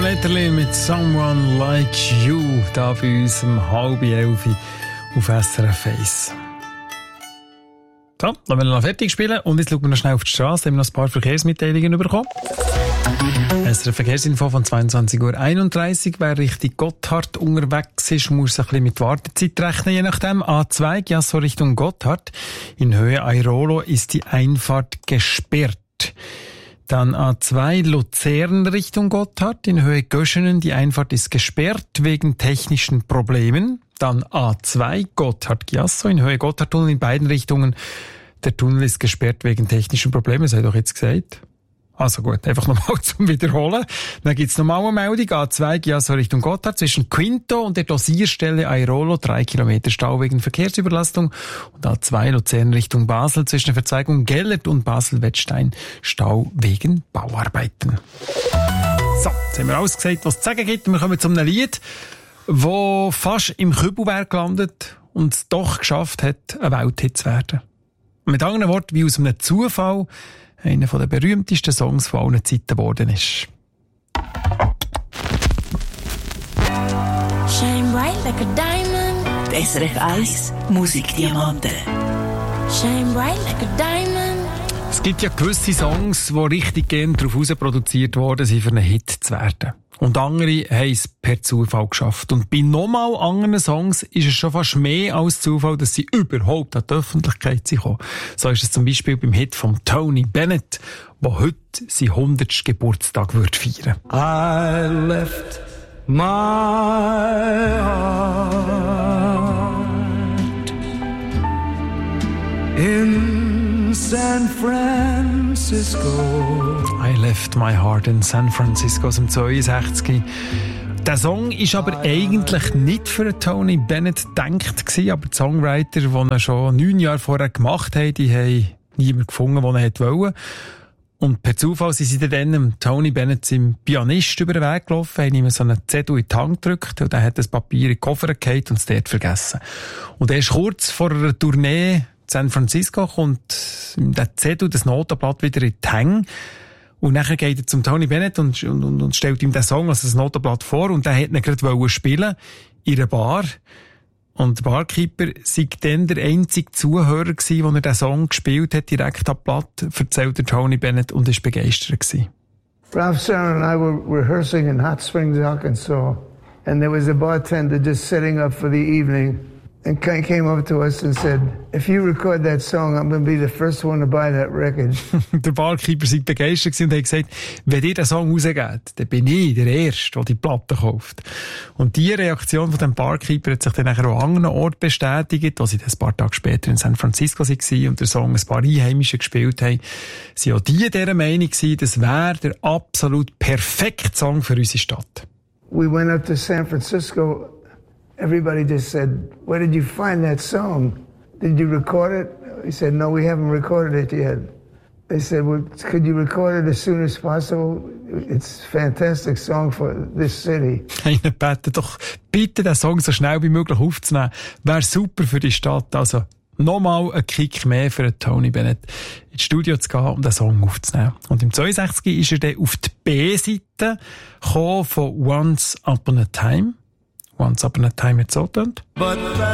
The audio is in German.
Metterli mit Someone Like You, da bei uns um 10:30 auf SRF 1. So, dann wollen wir noch fertig spielen und jetzt schauen wir noch schnell auf die Straße, haben wir noch ein paar Verkehrsmitteilungen bekommen. SRF Verkehrsinfo von 22:31 Uhr. Wer Richtung Gotthard unterwegs ist, muss ein bisschen mit Wartezeit rechnen, je nachdem. A2, Giasso Richtung Gotthard. In Höhe Airolo ist die Einfahrt gesperrt. Dann A2 Luzern Richtung Gotthard. In Höhe Göschenen, die Einfahrt ist gesperrt wegen technischen Problemen. Dann A2 Gotthard-Giasso in Höhe Gotthardtunnel in beiden Richtungen. Der Tunnel ist gesperrt wegen technischen Problemen, das habe ich doch jetzt gesagt. Also gut, einfach nochmal zum Wiederholen. Dann gibt's nochmal eine Meldung. A2 Giasso Richtung Gotthard zwischen Quinto und der Dosierstelle Airolo 3 Kilometer Stau wegen Verkehrsüberlastung. Und A2 Luzern Richtung Basel zwischen der Verzweigung Gellert und Basel-Wettstein Stau wegen Bauarbeiten. So, jetzt haben wir alles gesagt, was es zu sagen gibt. Wir kommen zu einem Lied, wo fast im Kübelberg gelandet und es doch geschafft hat, ein Welthit zu werden. Mit anderen Worten, wie aus einem Zufall einer der berühmtesten Songs von allen Zeiten geworden ist. Shine bright like a diamond. SRF 1 Musikdiamanten. Shine bright like a diamond. Es gibt ja gewisse Songs, die richtig gern darauf heraus produziert worden sind, für einen Hit zu werden. Und andere haben es per Zufall geschafft. Und bei nochmal anderen Songs ist es schon fast mehr als Zufall, dass sie überhaupt an die Öffentlichkeit kommen. So ist es zum Beispiel beim Hit von Tony Bennett, der heute seinen 100. Geburtstag wird feiern. I left my heart in San Francisco. I left my heart in San Francisco aus dem 62. Der Song ist aber eigentlich nicht für Tony Bennett gedacht gewesen, aber die Songwriter, die ihn schon 9 Jahre vorher gemacht haben, die haben niemanden gefunden, der ihn wollte. Und per Zufall sind sie dann Tony Bennett, seinem Pianist, über den Weg gelaufen, haben ihm so einen Zettel in die Hand gedrückt und er hat das Papier in den Koffer gehalten und es dort vergessen. Und erst kurz vor einer Tournee in San Francisco kommt der Zettel, das Notenblatt wieder in die Hänge. Und nachher geht er zum Tony Bennett und stellt ihm den Song, also das Notenblatt vor, und der hätte ihn gerade spielen in einer Bar. Und der Barkeeper sei dann der einzige Zuhörer gewesen, wo er den Song gespielt hat, direkt am Blatt, erzählt der Tony Bennett, und ist begeistert gewesen. Ralph Saron and I were rehearsing in Hot Springs, Arkansas, and there was a bartender just setting up for the evening. And came up to us and said, if you record that song, I'm going to be the first one to buy that record. Der Barkeeper war begeistert und hat gesagt, wenn ihr den Song rausgeht, dann bin ich der Erste, der die Platte kauft. Und diese Reaktion von dem Barkeeper hat sich dann nachher auch an anderen Orten bestätigt, wo sie dann ein paar Tage später in San Francisco waren und den Song ein paar Einheimische gespielt haben. Sie auch die dieser Meinung gewesen, das wäre der absolut perfekte Song für unsere Stadt. We went up to San Francisco. Everybody just said, where did you find that song? Did you record it? He said, no, we haven't recorded it yet. They said, well, could you record it as soon as possible? It's a fantastic song for this city. Einer bittet doch bitte, den Song so schnell wie möglich aufzunehmen. Wäre super für die Stadt. Also nochmal ein Kick mehr für Tony Bennett, ins Studio zu gehen und den Song aufzunehmen. Und im 62 ist er dann auf die B-Seite gekommen von Once Upon a Time. Once Upon a Time hat so getönt.